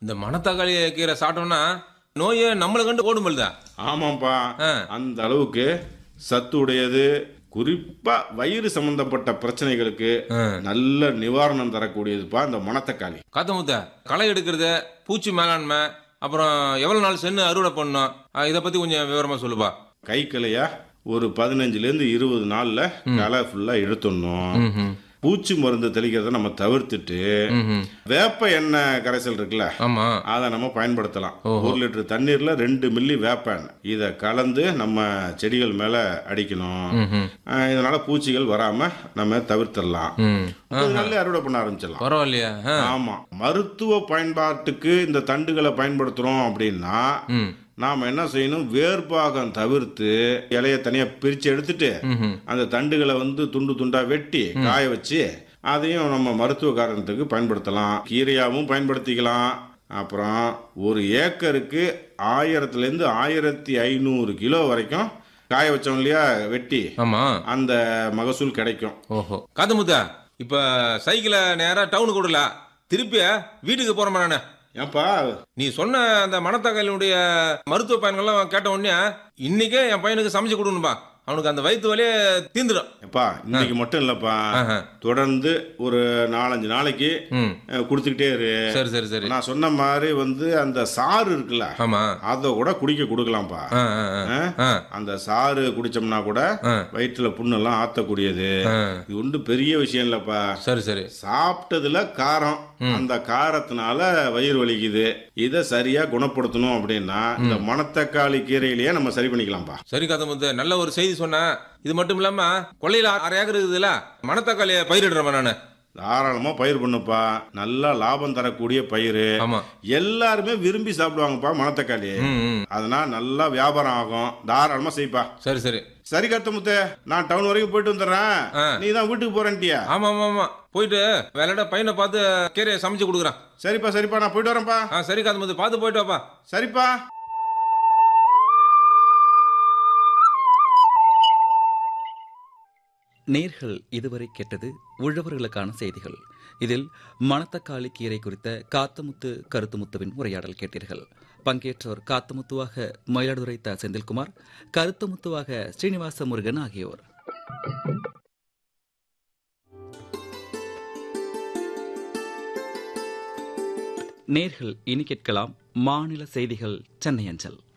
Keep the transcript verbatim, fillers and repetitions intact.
இந்த மணத்தக்காளி கீரை சாப்பிட்டோம்னா நோயை நம்மளை கண்டு ஓடும்பல்தா. ஆமாப்பா, அந்த அளவுக்கு சத்து உடையது. குறிப்பா வயிறு சம்பந்தப்பட்ட பிரச்சனைகளுக்கு நல்ல நிவாரணம் தரக்கூடியதுப்பா இந்த மணத்தக்காளி. காத்தமுத்த களை எடுக்கிறது, பூச்சி மேலாண்மை, அப்புறம் எவ்வளவு நாள் சென்று அறுவடை பண்ணணும், இதை பத்தி கொஞ்சம் விவரமா சொல்லுப்பா. கை களையா ஒரு பதினஞ்சுல இருந்து இருபது நாள்ல களை ஃபுல்லா எடுத்துடணும். பூச்சி மருந்து தெளிக்கிறத நம்ம தவிர்த்துட்டு வேப்ப எண்ணெய் கரைசல் இருக்குல்ல, அதை நம்ம பயன்படுத்தலாம். ஒரு லிட்டர் தண்ணீர்ல ரெண்டு மில்லி வேப்ப எண்ணெய் இதை கலந்து நம்ம செடிகள் மேல அடிக்கணும். இதனால பூச்சிகள் வராம நம்ம தவிர்த்திடலாம். நல்ல அறுவடை பண்ண ஆரம்பிச்சிடலாம். பரவாயில்லையா? ஆமா, மருத்துவ பயன்பாட்டுக்கு இந்த தண்டுகளை பயன்படுத்துறோம் அப்படின்னா நாம என்ன செய்யணும், வேர்பாகம் தவிர்த்து இலைய தனியா பிரிச்சு எடுத்துட்டு அந்த தண்டுகளை வந்து துண்டு துண்டா வெட்டி காய வச்சு அதையும் நம்ம மருத்துவ காரணத்துக்கு பயன்படுத்தலாம். கீரையாவும் பயன்படுத்திக்கலாம். அப்புறம் ஒரு ஏக்கருக்கு ஆயிரத்துல இருந்து ஆயிரத்தி ஐநூறு கிலோ வரைக்கும் காய வச்சோம் இல்லையா, வெட்டி, அந்த மகசூல் கிடைக்கும். ஓஹோ, காத்தமுத்தா, இப்ப சைக்கிளை நேரா டவுனுக்கு விடல, திருப்பி வீட்டுக்கு போறோம். நானு ஏன்பா நீ சொன்ன அந்த மணத்தக்காளியுடைய மருத்துவ பயன்கள்லாம் கேட்ட உடனே இன்னைக்கே என் பையனுக்கு சமைச்சு கொடுக்கணும்பா. அவனுக்கு அந்த வயிற்று வலியே தீந்துடும். எப்பா இன்னைக்கு மட்டும் இல்லப்பா, தொடர்ந்து ஒரு நாலஞ்சு நாளைக்கு குடுத்துக்கிட்டே இரு. சரி சரி சரி. நான் சொன்ன மாதிரி வந்து அந்த சாறு இருக்குல்ல, அதை கூட குடிக்க கொடுக்கலாம்ப்பா. அந்த சாறு குடிச்சோம்னா கூட வயிற்றுல புண்ணெல்லாம் ஆத்தக்கூடியது. இது ஒன்றும் பெரிய விஷயம் இல்லப்பா. சரி சரி. சாப்பிட்டதுல காரம், அந்த காரத்தினால வயிறு வலிக்குது. இதை சரியா குணப்படுத்தணும் அப்படின்னா இந்த மணத்தக்காளி கீரையிலேயே நம்ம சரி பண்ணிக்கலாம்ப்பா. சரி காத்தமுத்து, நல்ல ஒரு செய்தி சொன்ன. இது மட்டும் இல்லாம கொள்ளையில அரை ஏக்கர் இருக்குதுல்ல, மணத்தக்காளிய பயிரிடுறேன் நானு. தாராளமா பயிர் பண்ணுப்பா. நல்லா லாபம் தரக்கூடிய பயிர். எல்லாருமே விரும்பி சாப்பிடுவாங்கப்பா மணத்தக்காளி. அதனால நல்லா வியாபாரம் ஆகும். தாராளமா செய்ப்பா. சரி சரி. சரி காத்தமுத்து, நான் டவுன் வரைக்கும் போயிட்டு வந்துடுறேன். நீ தான் வீட்டுக்கு போறேன்ட்டியா? ஆமா ஆமா ஆமா, போயிட்டு வேலையோட பையனை பார்த்து கீரையை சமைச்சு கொடுக்குறான். சரிப்பா சரிப்பா, நான் போயிட்டு வரேன்ப்பா. சரி காத்தமுத்து, பார்த்து போயிட்டு வாப்பா. சரிப்பா. நேர்கள் இதுவரை கேட்டது உழவர்களுக்கான செய்திகள். இதில் மணத்தக்காளி கீரை குறித்த காத்தமுத்து கருத்துமுத்துவின் உரையாடல் கேட்டீர்கள். பங்கேற்றோர் காத்தமுத்துவாக மயிலாடுதுறை த செந்தில்குமார், கருத்துமுத்துவாக ஸ்ரீனிவாச முருகன் ஆகியோர். நேர்கள் இனி கேட்கலாம் மாநில செய்திகள் சென்னை அஞ்சல்.